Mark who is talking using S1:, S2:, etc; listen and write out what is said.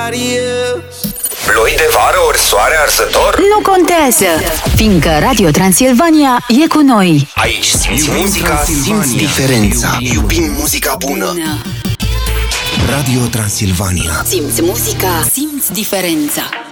S1: Ploi de vară ori soare arsător?
S2: Nu contează, fiindcă Radio Transilvania e cu noi.
S1: Aici simți muzica, simți diferența. Iubim muzica bună.
S3: Radio Transilvania.
S2: Simți muzica, simți diferența.